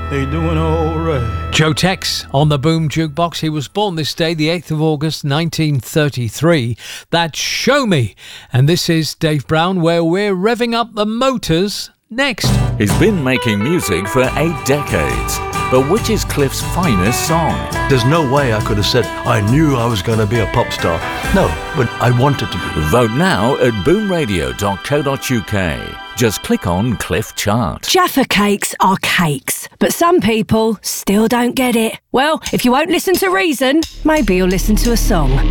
they doing all right. Joe Tex on the Boom Jukebox. He was born this day, the 8th of August, 1933. That's Show Me. And this is Dave Brown, where we're revving up the motors next. He's been making music for 8 decades. But which is Cliff's finest song? There's no way I could have said I knew I was going to be a pop star. No, but I wanted to be. Vote now at boomradio.co.uk. Just click on Cliff Chart. Jaffa cakes are cakes, but some people still don't get it. Well, if you won't listen to reason, maybe you'll listen to a song.